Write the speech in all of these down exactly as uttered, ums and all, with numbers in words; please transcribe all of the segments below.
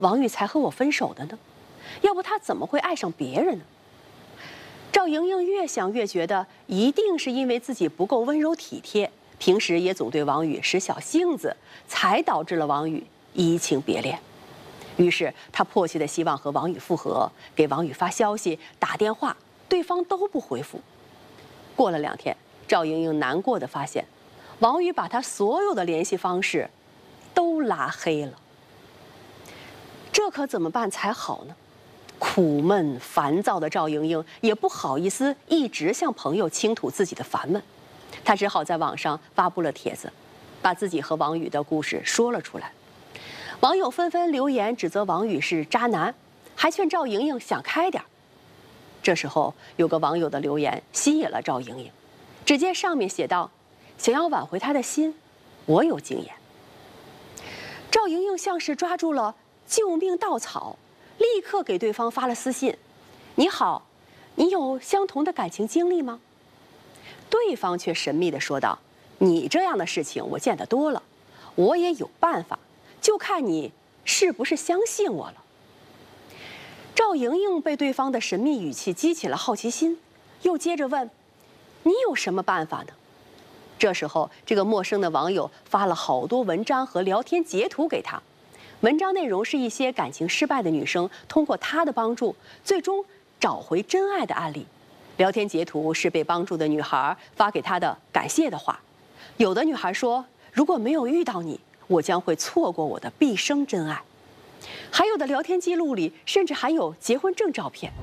王玉才和我分手的呢？要不他怎么会爱上别人呢？赵莹莹越想越觉得，一定是因为自己不够温柔体贴，平时也总对王宇使小性子，才导致了王宇移情别恋。于是她迫切地希望和王宇复合，给王宇发消息、打电话，对方都不回复。过了两天，赵莹莹难过地发现，王宇把她所有的联系方式都拉黑了。这可怎么办才好呢？苦闷烦躁的赵莹莹也不好意思一直向朋友倾吐自己的烦闷，她只好在网上发布了帖子，把自己和王宇的故事说了出来。网友纷纷留言指责王宇是渣男，还劝赵莹莹想开点。这时候有个网友的留言吸引了赵莹莹，只见上面写道：“想要挽回他的心，我有经验。”赵莹莹像是抓住了救命稻草，立刻给对方发了私信：“你好，你有相同的感情经历吗？”对方却神秘地说道：“你这样的事情我见得多了，我也有办法，就看你是不是相信我了。”赵莹莹被对方的神秘语气激起了好奇心，又接着问：“你有什么办法呢？”这时候，这个陌生的网友发了好多文章和聊天截图给他。文章内容是一些感情失败的女生通过他的帮助，最终找回真爱的案例。聊天截图是被帮助的女孩发给他的感谢的话。有的女孩说：“如果没有遇到你，我将会错过我的毕生真爱。”还有的聊天记录里甚至含有结婚证照片。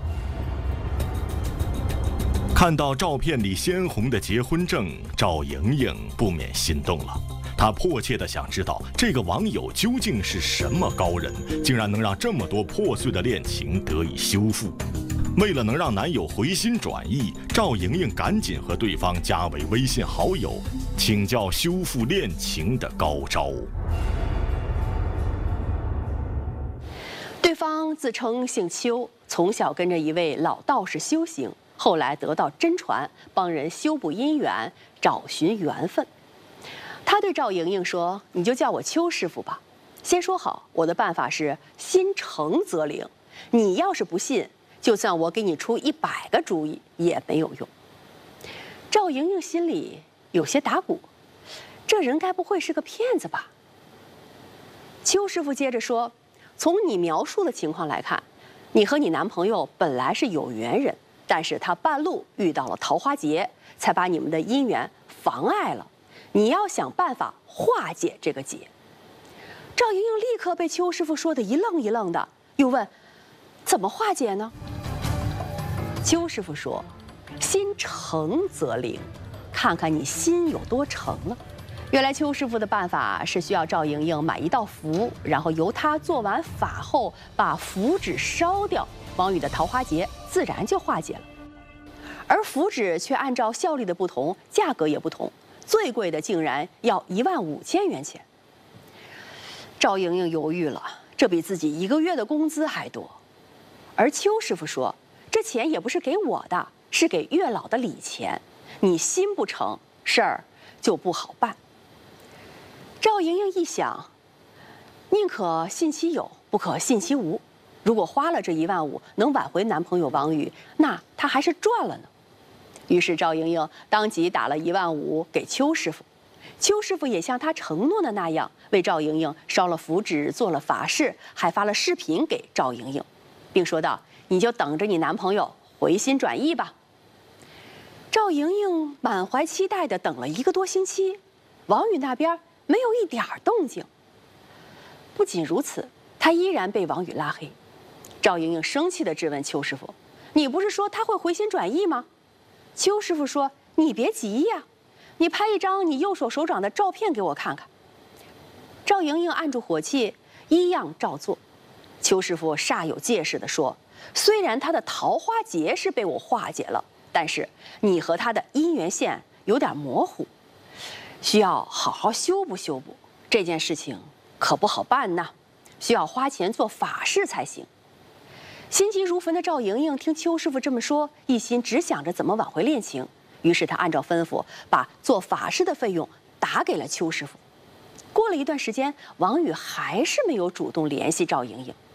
看到照片里鲜红的结婚证，赵莹莹不免心动了。她迫切地想知道这个网友究竟是什么高人，竟然能让这么多破碎的恋情得以修复。为了能让男友回心转意，赵莹莹赶紧和对方加为微信好友，请教修复恋情的高招。 对方自称姓邱，从小跟着一位老道士修行，后来得到真传，帮人修补姻缘，找寻缘分。他对赵莹莹说：“你就叫我邱师傅吧。先说好，我的办法是心诚则灵。你要是不信，就算我给你出一百个主意也没有用。”赵莹莹心里有些打鼓，这人该不会是个骗子吧？邱师傅接着说：“从你描述的情况来看，你和你男朋友本来是有缘人，但是他半路遇到了桃花劫，才把你们的姻缘妨碍了。你要想办法化解这个结。”赵莹莹立刻被邱师傅说的一愣一愣的，又问：“怎么化解呢？”邱师傅说：“心诚则灵，看看你心有多诚了。”原来邱师傅的办法是需要赵莹莹买一道符，然后由他做完法后把符纸烧掉，王宇的桃花劫自然就化解了。而符纸却按照效力的不同，价格也不同，最贵的竟然要一万五千元钱。赵莹莹犹豫了，这比自己一个月的工资还多。而邱师傅说：“这钱也不是给我的，是给月老的礼钱，你心不诚，事儿就不好办。”赵莹莹一想，宁可信其有，不可信其无。如果花了这一万五能挽回男朋友王宇，那她还是赚了呢。于是赵莹莹当即打了一万五给邱师傅，邱师傅也像他承诺的那样，为赵莹莹烧了符纸，做了法事，还发了视频给赵莹莹，并说道：“你就等着你男朋友回心转意吧。”赵莹莹满怀期待地等了一个多星期，王宇那边没有一点动静。不仅如此，她依然被王宇拉黑。赵莹莹生气地质问邱师傅：“你不是说他会回心转意吗？”邱师傅说：“你别急呀，你拍一张你右手手掌的照片给我看看。”赵莹莹按住火气，一样照做。邱师傅煞有介事地说：“虽然他的桃花劫是被我化解了，但是你和他的姻缘线有点模糊，需要好好修补修补。这件事情可不好办呐，需要花钱做法事才行。”心急如焚的赵莹莹听邱师傅这么说，一心只想着怎么挽回恋情，于是她按照吩咐，把做法事的费用打给了邱师傅。过了一段时间，王宇还是没有主动联系赵莹莹。